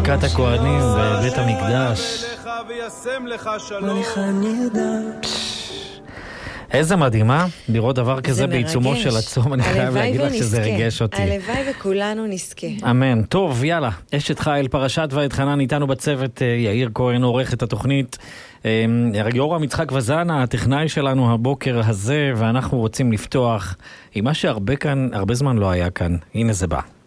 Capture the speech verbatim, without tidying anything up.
ברכת הכהנים בבית המקדש. איזה מדהימה לראות דבר כזה בעיצומו של הצום. אני חייב להגיד לך שזה רגש אותי. הלוואי וכולנו נזכה. אמן. טוב, יאללה. אשת חיל פרשת ואתחנן איתנו בצוות. יאיר כהן עורך את התוכנית. יורם יצחק וזן, הטכנאי שלנו הבוקר הזה, ואנחנו רוצים לפתוח עם מה שהרבה כאן, הרבה זמן לא היה כאן. הנה זה בא.